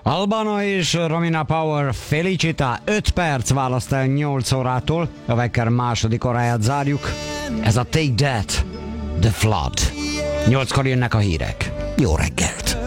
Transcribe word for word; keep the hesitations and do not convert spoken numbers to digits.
Albano és Romina Power Felicita öt perc választ el nyolc órától. A Wecker második óráját zárjuk. Ez a Take That, The Flood. nyolckor jönnek a hírek. Jó reggelt!